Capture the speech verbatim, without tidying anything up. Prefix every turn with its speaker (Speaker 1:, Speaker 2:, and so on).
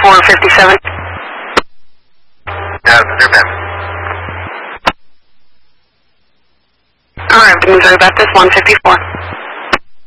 Speaker 1: four fifty-seven.
Speaker 2: Uh, they're bad.
Speaker 1: Alright, Missouri Baptist one fifty-four.